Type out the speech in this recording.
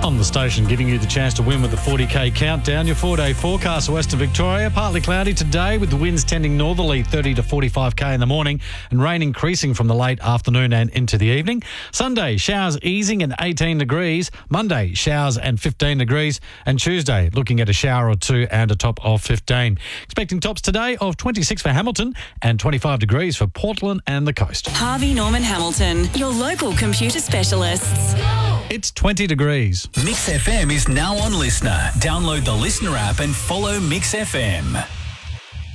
On the station, giving you the chance to win with the 40k countdown. Your 4-day forecast for Western Victoria. Partly cloudy today with the winds tending northerly 30 to 45k in the morning and rain increasing from the late afternoon and into the evening. Sunday, showers easing and 18 degrees. Monday, showers and 15 degrees. And Tuesday, looking at a shower or two and a top of 15. Expecting tops today of 26 for Hamilton and 25 degrees for Portland and the coast. Harvey Norman Hamilton, your local computer specialists. It's 20 degrees. Mix FM is now on Listener. Download the Listener app and follow Mix FM.